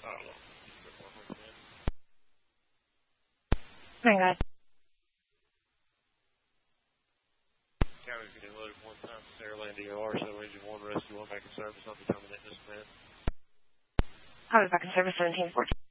Hang on. County's getting loaded one time to Saraland DOR, so engine 1, rescue 1 back in service. I'll be coming in just a minute. I was back in service 1714.